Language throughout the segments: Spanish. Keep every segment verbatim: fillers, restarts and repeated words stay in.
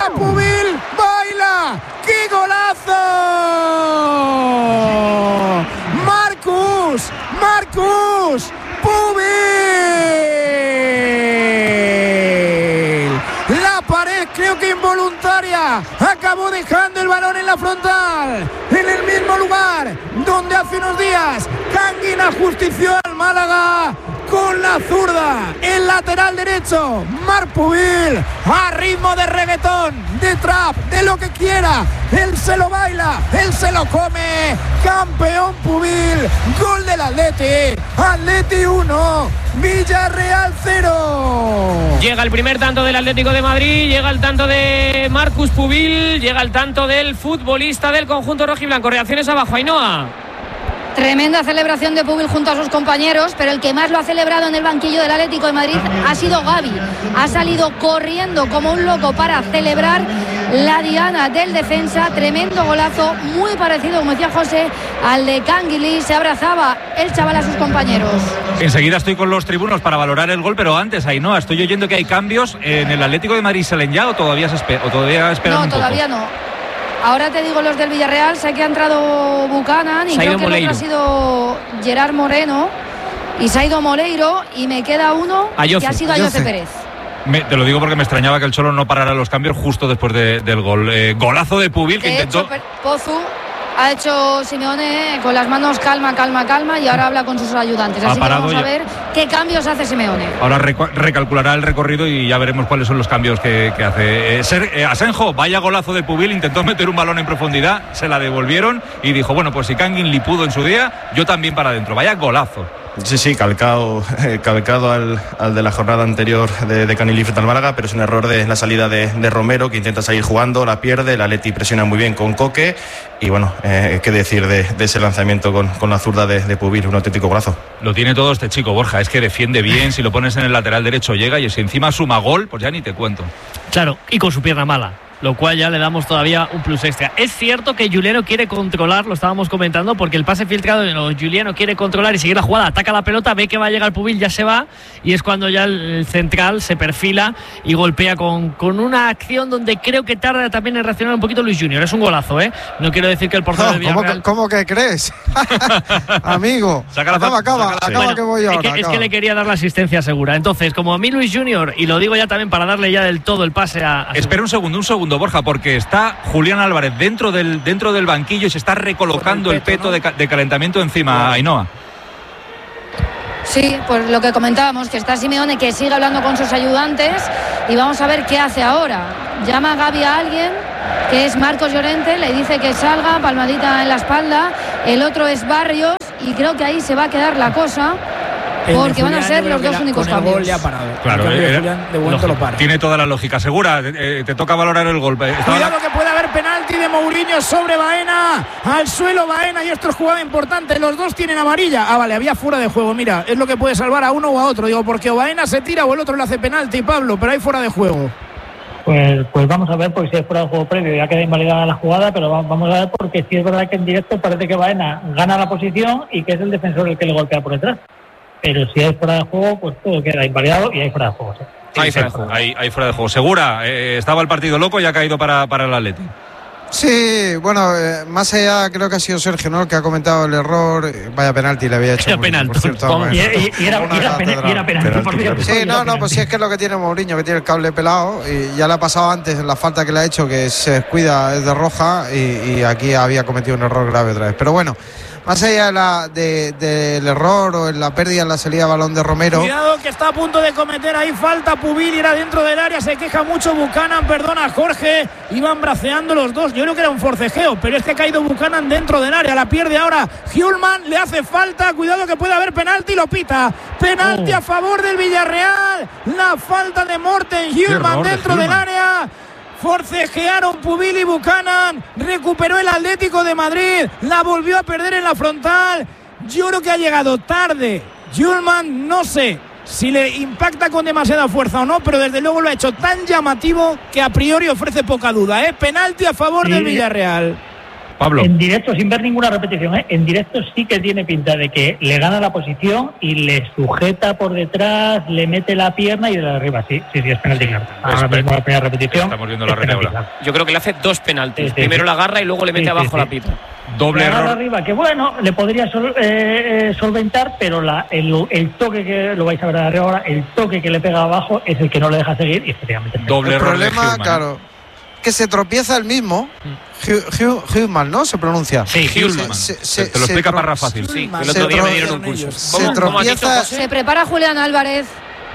¡Baila Pubil! ¡Baila! ¡Qué golazo! ¡Marcus! ¡Marcus! ¡Pubil! La pared, creo que involuntaria, acabó dejando el balón en la frontal, en el mismo lugar donde hace unos días Kangin ajustició al Málaga con la zurda. El lateral derecho, Marc Pubil, a ritmo de reggaetón, de trap, de lo que quiera. Él se lo baila, él se lo come. Campeón Pubil, gol del Atleti. Atleti uno, Villarreal cero. Llega el primer tanto del Atlético de Madrid, llega el tanto de Marcus Pubil, llega el tanto del futbolista del conjunto rojiblanco. Reacciones abajo, Ainhoa. Tremenda celebración de Pubil junto a sus compañeros, pero el que más lo ha celebrado en el banquillo del Atlético de Madrid ha sido Gavi. Ha salido corriendo como un loco para celebrar la diana del defensa. Tremendo golazo, muy parecido, como decía José, al de Canguilí. Se abrazaba el chaval a sus compañeros. Enseguida estoy con los tribunos para valorar el gol, pero antes, Ainhoa, estoy oyendo que hay cambios en el Atlético de Madrid. ¿Salen ya o todavía se espera, o todavía esperan un No, poco? todavía no. Ahora te digo los del Villarreal. Sé que ha entrado Buchanan y creo que el otro ha sido Gerard Moreno y se ha ido Moleiro, y me queda uno Ayoce, que ha sido Ayoce Pérez. Me, te lo digo porque me extrañaba que el Cholo no parara los cambios justo después de, del gol. Eh, golazo de Pubil que De intentó... hecho, Pozu ha hecho Simeone con las manos calma, calma, calma, y ahora habla con sus ayudantes. Así que vamos a ver qué cambios hace Simeone. Ahora recu- recalculará el recorrido y ya veremos cuáles son los cambios que, que hace. Eh, Ser, eh, Asenjo, vaya golazo de Pubil, intentó meter un balón en profundidad, se la devolvieron y dijo, bueno, pues si Kangin li pudo en su día, yo también para adentro. Vaya golazo. Sí, sí, calcado, eh, calcado al, al de la jornada anterior de, de Canilí frente al Málaga, pero es un error de la salida de, de Romero, que intenta salir jugando, la pierde, el Atleti presiona muy bien con Coque, y bueno, eh, qué decir de, de ese lanzamiento con, con la zurda de, de Pubil, un auténtico golazo. Lo tiene todo este chico, Borja, es que defiende bien, si lo pones en el lateral derecho llega, y si encima suma gol, pues ya ni te cuento. Claro, y con su pierna mala, lo cual ya le damos todavía un plus extra. Es cierto que Juliano quiere controlar, lo estábamos comentando, porque el pase filtrado, Juliano quiere controlar y seguir la jugada, ataca la pelota, ve que va a llegar Pubil, ya se va, y es cuando ya el central se perfila y golpea con, con una acción donde creo que tarda también en reaccionar un poquito Luis Junior. Es un golazo, ¿eh? No quiero decir que el portero no, del Villarreal... ¿cómo, que, ¿Cómo que crees? Amigo, saca la acaba, acaba, saca la acaba bueno, que voy ahora. Es que, acaba. es que le quería dar la asistencia segura. Entonces, como a mí Luis Junior, y lo digo ya también para darle ya del todo el pase a... a Espera un segundo, un segundo, Borja, porque está Julián Álvarez dentro del, dentro del banquillo y se está recolocando el peto, el peto ¿no? de, de calentamiento encima, Ainhoa. Sí, pues lo que comentábamos, que está Simeone, que sigue hablando con sus ayudantes, y vamos a ver qué hace ahora. Llama a Gavi a alguien, que es Marcos Llorente, le dice que salga, palmadita en la espalda. El otro es Barrios, y creo que ahí se va a quedar la cosa, porque van a ser los dos únicos cambios. Ya parado. Claro, el eh, Julián de momento lo para. Tiene toda la lógica. Segura, eh, te toca valorar el golpe. Estaba Cuidado la... que puede haber penalti de Mourinho sobre Baena. Al suelo Baena, y esto es jugada importante. Los dos tienen amarilla. Ah, vale, había fuera de juego. Mira, es lo que puede salvar a uno o a otro. Digo, porque o Baena se tira o el otro le hace penalti, Pablo, pero hay fuera de juego. Pues, pues vamos a ver, porque si es fuera de juego previo ya queda invalidada la jugada, pero vamos a ver, porque si es verdad que en directo parece que Baena gana la posición y que es el defensor el que le golpea por detrás. Pero si hay fuera de juego, pues todo queda invalidado y hay fuera de juego. ¿sí? Hay, fuera, hay, hay fuera de juego. Segura, eh, estaba el partido loco y ha caído para, para el Atleti. Sí, bueno, eh, más allá creo que ha sido Sergio, ¿no?, el que ha comentado el error. Vaya penalti le había hecho. Era penalti. Por cierto, y, y, y era, y era, pena, y era penalti, por cierto. Sí, no, no, pues sí, es que es lo que tiene Mourinho, que tiene el cable pelado, y ya le ha pasado antes en la falta que le ha hecho, que se descuida, es de roja, y, y aquí había cometido un error grave otra vez. Pero bueno, más allá de la, de, del error o en la pérdida en la salida de balón de Romero. Cuidado que está a punto de cometer ahí falta Pubil, y era dentro del área, se queja mucho Buchanan, perdona Jorge, iban braceando los dos, yo creo que era un forcejeo, pero es que ha caído Buchanan dentro del área, la pierde ahora Hjulman, le hace falta, cuidado que puede haber penalti, lo pita, penalti oh. a favor del Villarreal, la falta de Morten Hjulman dentro de del área. Forcejearon Pubil y Buchanan, recuperó el Atlético de Madrid, la volvió a perder en la frontal. Yo creo que ha llegado tarde Hjulman, no sé si le impacta con demasiada fuerza o no, pero desde luego lo ha hecho tan llamativo que a priori ofrece poca duda, ¿eh? Penalti a favor sí. del Villarreal. Pablo. En directo, sin ver ninguna repetición, ¿eh? En directo sí que tiene pinta de que le gana la posición y le sujeta por detrás, le mete la pierna y de arriba. Sí, sí, sí, es penalti claro. Ahora mismo la primera repetición. Estamos viendo la retabla. Yo creo que le hace dos penaltis. Sí, sí, Primero sí. la agarra y luego le mete Sí, abajo sí, la sí. pita. Doble la error. arriba, que bueno, le podría sol, eh, eh, solventar, pero la, el, el toque que lo vais a ver ahora, el toque que le pega abajo es el que no le deja seguir y efectivamente. Doble El error problema, de Hugman. claro, que se tropieza el mismo. Hugman, ¿no? Se pronuncia. Sí, Hugman. Se- Te, se- te lo se explica tro- Parra fácil. Sí, Hugman. el otro Se día tro- me dieron un curso. se ¿Cómo, cómo has dicho, tropieza- José? Se prepara Julián Álvarez.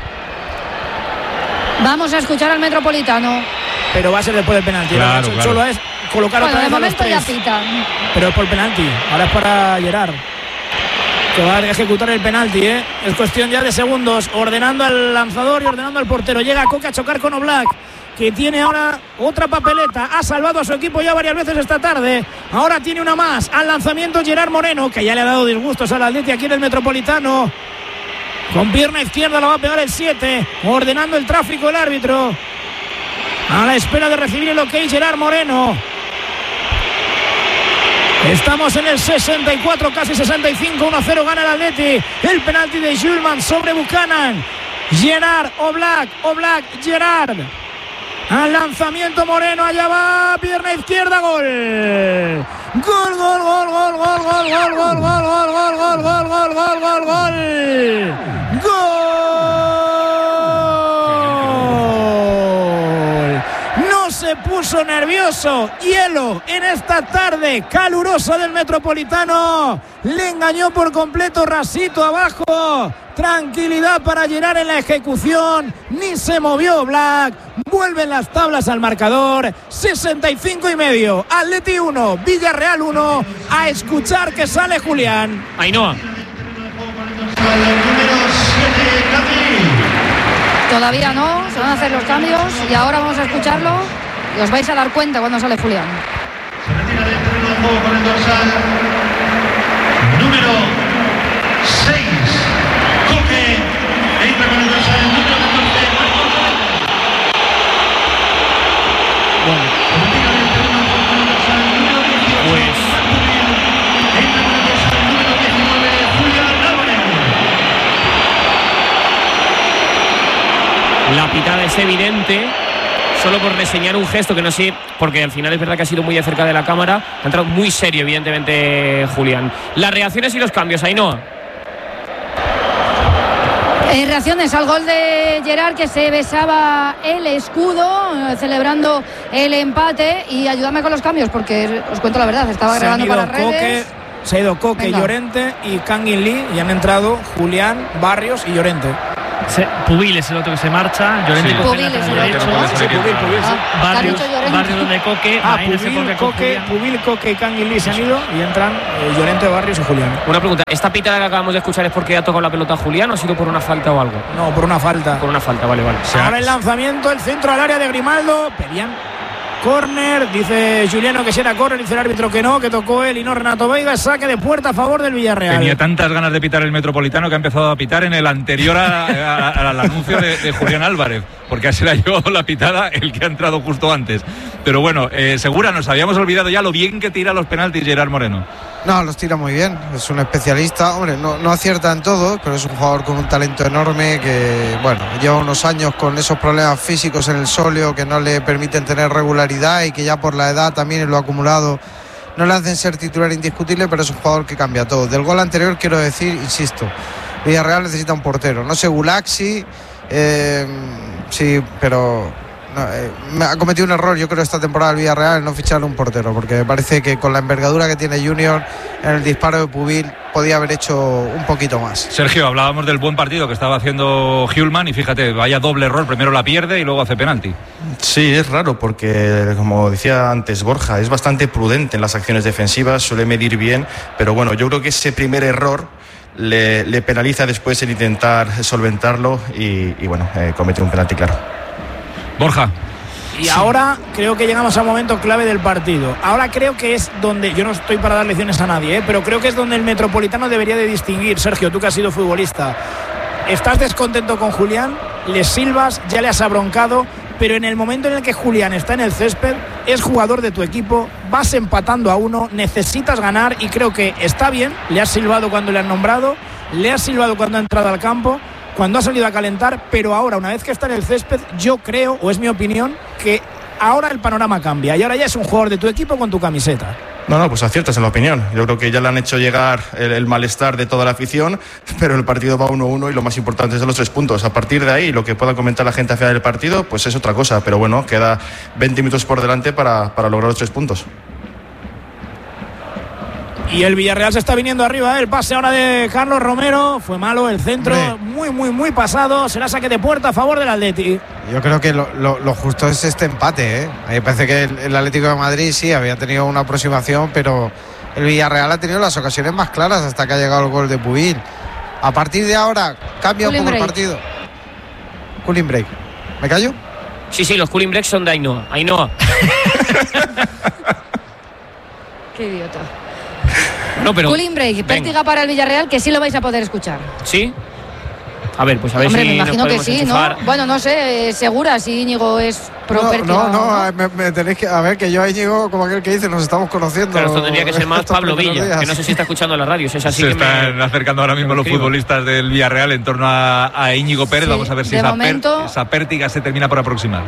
Vamos a escuchar al Metropolitano. Pero va a ser después del penalti. Claro, Lo que ha hecho claro. Cholo es colocar Bueno, otra de vez a los momento ya tres. pita. Pero es por penalti. Ahora es para Gerard, que va a ejecutar el penalti, ¿eh? Es cuestión ya de segundos. Ordenando al lanzador y ordenando al portero. Llega Coque a chocar con Oblak, que tiene ahora otra papeleta. Ha salvado a su equipo ya varias veces esta tarde. Ahora tiene una más. Al lanzamiento Gerard Moreno, que ya le ha dado disgustos al Atleti aquí en el Metropolitano. Con pierna izquierda lo va a pegar el siete. Ordenando el tráfico el árbitro. A la espera de recibir el ok Gerard Moreno. Estamos en el sesenta y cuatro, casi sesenta y cinco. uno a cero gana el Atleti. El penalti de Hugman sobre Buchanan. Gerard, Oblak, Oblak, Gerard. Al lanzamiento Moreno, allá va, pierna izquierda, gol. Gol, gol, gol, gol, gol, gol, gol, gol, gol, gol, gol, gol, gol, gol, gol, gol, gol. Gol. No se puso nervioso. Hielo en esta tarde calurosa del Metropolitano. Le engañó por completo Rasito abajo. Tranquilidad para Gerard en la ejecución. Ni se movió Black. Vuelven las tablas al marcador. sesenta y cinco y medio. Atleti uno, Villarreal uno. A escuchar que sale Julián. Ainhoa. Todavía no, se van a hacer los cambios y ahora vamos a escucharlo y os vais a dar cuenta cuando sale Julián. Se retira del terreno de juego con el dorsal número seis. Coque. Entra con el dorsal número catorce. Bueno, Se retira del terreno de juego con el dorsal número dieciocho. pues Entra con el dorsal número diecinueve. Julián Álvarez. la pitada es evidente. Solo por reseñar un gesto que no sé, porque al final es verdad que ha sido muy de cerca de la cámara. Ha entrado muy serio, evidentemente, Julián. Las reacciones y los cambios, Ainhoa. Eh, reacciones al gol de Gerard, que se besaba el escudo eh, celebrando el empate. Y ayúdame con los cambios porque os cuento la verdad, estaba Se han grabando ido para las Coque, redes. se ha ido Coque, Venga. Llorente y Kangin Lee. Y han entrado Julián, Barrios y Llorente. Se, Pubil es el otro que se marcha. Llorente Sí. coge Pubil la es el lateral otro, derecho. ¿no? Sí, Pubil, Pubil, sí. Ah, Barrios, te han dicho Llorente. Barrios donde Coque. Ah, Maena se Pubil, pone con Coque, Julián. Pubil, Coque y Kangin Lee se han ido y entran eh, Llorente, Barrios y Julián. Una pregunta. ¿Esta pitada que acabamos de escuchar es porque ha tocado la pelota a Julián o ha sido por una falta o algo? No, por una falta. Por una falta, vale, vale. Ahora el lanzamiento, el centro al área de Grimaldo. Pedían córner, dice Juliano que si era córner, dice el árbitro que no, que tocó él y no Renato Veiga. Saque de puerta a favor del Villarreal. Tenía tantas ganas de pitar el Metropolitano que ha empezado a pitar en el anterior a- a- a- al anuncio de, de Julián Álvarez, porque así la llevado la pitada el que ha entrado justo antes. Pero bueno, eh, Segura, nos habíamos olvidado ya lo bien que tira los penaltis Gerard Moreno. No, los tira muy bien, es un especialista, hombre, no, no acierta en todo, pero es un jugador con un talento enorme que, bueno, lleva unos años con esos problemas físicos en el sóleo que no le permiten tener regularidad y que ya por la edad también en lo acumulado no le hacen ser titular indiscutible, pero es un jugador que cambia todo. Del gol anterior quiero decir, insisto, Villarreal necesita un portero, no sé Gulaxi, eh, sí, pero... No, eh, me ha cometido un error, yo creo, esta temporada el Villarreal en no fichar un portero, porque me parece que con la envergadura que tiene Junior en el disparo de Pubil podía haber hecho un poquito más. Sergio, hablábamos del buen partido que estaba haciendo Hugman y fíjate, vaya doble error, primero la pierde y luego hace penalti. Sí, es raro porque, como decía antes Borja, es bastante prudente en las acciones defensivas, suele medir bien, pero bueno, yo creo que ese primer error le, le penaliza después el intentar solventarlo y, y bueno, eh, comete un penalti claro. Borja. Y ahora creo que llegamos a un momento clave del partido. Ahora creo que es donde, yo no estoy para dar lecciones a nadie, ¿eh? pero creo que es donde el Metropolitano debería de distinguir. Sergio, tú que has sido futbolista, ¿estás descontento con Julián? ¿Le silbas? ¿Ya le has abroncado? pero en el momento en el que Julián está en el césped, es jugador de tu equipo, vas empatando a uno, necesitas ganar y creo que está bien, le has silbado cuando le han nombrado, le has silbado cuando ha entrado al campo, cuando ha salido a calentar, pero ahora, una vez que está en el césped, yo creo, o es mi opinión, que ahora el panorama cambia y ahora ya es un jugador de tu equipo con tu camiseta. No, no, pues aciertas en la opinión. Yo creo que ya le han hecho llegar el, el malestar de toda la afición, pero el partido va uno uno y lo más importante es de los tres puntos. A partir de ahí, lo que pueda comentar la gente a final del partido, pues es otra cosa. Pero bueno, queda veinte minutos por delante para, para lograr los tres puntos. Y el Villarreal se está viniendo arriba, ¿eh? El pase ahora de Carlos Romero, fue malo el centro, Hombre. muy, muy, muy pasado, será saque de puerta a favor del Atleti. Yo creo que lo, lo, lo justo es este empate, ¿eh? A mí me parece que el, el Atlético de Madrid sí había tenido una aproximación, pero el Villarreal ha tenido las ocasiones más claras hasta que ha llegado el gol de Pubil. A partir de ahora cambia un poco el partido. Cooling break. ¿Me callo? Sí, sí, los cooling breaks son de Ainhoa. Ainhoa. Qué idiota. No, pero cooling break, pértiga para el Villarreal, que sí lo vais a poder escuchar. ¿Sí? A ver, pues a ver. Hombre, si me imagino nos que sí, enchufar. ¿no? Bueno, no sé, segura si Íñigo es pro No, pértiga. no, no, ¿no? me, me tenéis que. A ver, que yo ahí llego como aquel que dice, nos estamos conociendo. Pero esto tendría que ser más estos Pablo primeros Villa, días. que no sé si está escuchando la radio. Si es así Se que están me... acercando ahora mismo los escribo. futbolistas del Villarreal en torno a, a Íñigo Pérez. Sí, Vamos a ver si de esa, momento- per, esa pértiga se termina por aproximar.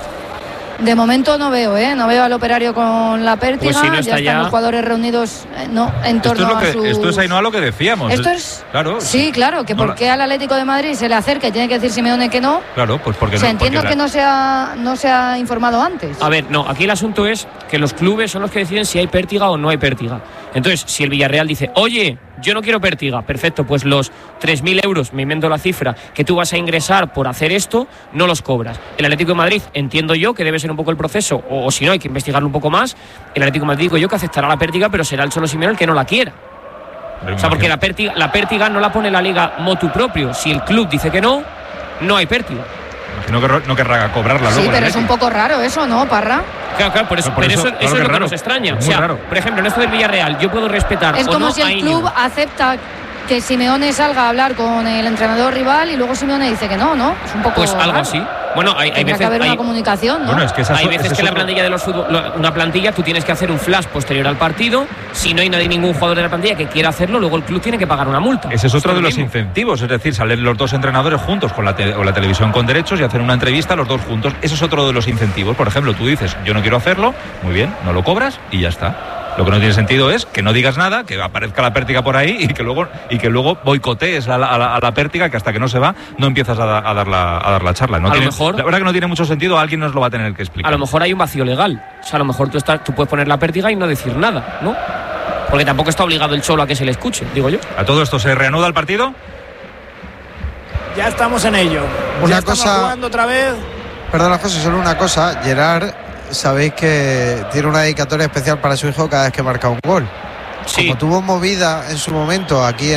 De momento no veo, ¿eh? No veo al operario con la pértiga. Pues si no ya está están ya- los jugadores reunidos, eh, no, en Esto es, torno lo que, a sus... esto es Ainhoa lo que decíamos. Esto es... Claro. Sí, claro, que No la- por qué al Atlético de Madrid se le acerca y tiene que decir Simeone que no. Claro, pues porque O sea, no. entiendo porque que la- no se, ha, no se ha informado antes. A ver, no, aquí el asunto es que los clubes son los que deciden si hay pértiga o no hay pértiga. Entonces, si el Villarreal dice, oye, yo no quiero pértiga, perfecto, pues los tres mil euros, me invento la cifra, que tú vas a ingresar por hacer esto, no los cobras. El Atlético de Madrid, entiendo yo que debe ser un poco el proceso, o, o si no, hay que investigarlo un poco más. El Atlético de Madrid, digo yo, que aceptará la pértiga, pero será el Cholo Simeone el que no la quiera. Pero O sea, porque imagino- la pértiga, la pértiga no la pone la liga motu propio. Si el club dice que no, no hay pértiga. imagino que ro- no querrá cobrarla Sí, luego. pero el es un Atleti. poco raro eso, ¿no, Parra? Claro, claro, por eso, Pero por pero eso, eso, claro eso que es lo que raro. nos extraña. Es O muy sea, raro. por ejemplo, en esto del Villarreal, yo puedo respetar Es o como no si a el Íñigo. club acepta que Simeone salga a hablar con el entrenador rival y luego Simeone dice que no, ¿no? Es un poco Pues algo raro. así. Bueno, hay, hay Tendría veces, que haber hay- una comunicación, ¿no? Bueno, es que esa hay so- veces ese que es la otro- plantilla de los fútbol, una plantilla tú tienes que hacer un flash posterior al partido. Si no hay nadie, ningún jugador de la plantilla que quiera hacerlo, luego el club tiene que pagar una multa. Ese es otro Esto de lo los mismo. incentivos, es decir, salen los dos entrenadores juntos con la, te- o la televisión con derechos y hacen una entrevista los dos juntos. Eso es otro de los incentivos. Por ejemplo, tú dices, yo no quiero hacerlo, muy bien, no lo cobras y ya está. Lo que no tiene sentido es que no digas nada, que aparezca la pértiga por ahí y que luego y que luego boicotees a la, a la- a la pértiga, que hasta que no se va no empiezas a, da- a dar, la, a dar la charla. No A lo tiene- mejor- la verdad que no tiene mucho sentido, alguien nos lo va a tener que explicar. A lo mejor hay un vacío legal. O sea, a lo mejor tú, estás, tú puedes poner la pértiga y no decir nada, ¿no? Porque tampoco está obligado el Cholo a que se le escuche, digo yo. ¿A todo esto se reanuda el partido? Ya estamos en ello. Una ya estamos cosa- jugando otra vez. Perdona, José, solo una cosa. Gerard, sabéis que tiene una dedicatoria especial para su hijo cada vez que marca un gol. Sí. Como tuvo movida en su momento aquí en